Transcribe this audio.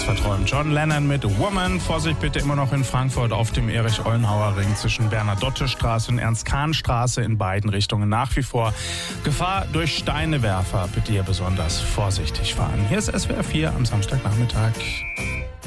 alles verträumt. John Lennon mit Woman. Vorsicht bitte immer noch in Frankfurt auf dem Erich-Ollenhauer-Ring zwischen Bernadotte-Straße und Ernst-Kahn-Straße in beiden Richtungen nach wie vor Gefahr durch Steinewerfer. Bitte hier besonders vorsichtig fahren. Hier ist SWR 4 am Samstagnachmittag.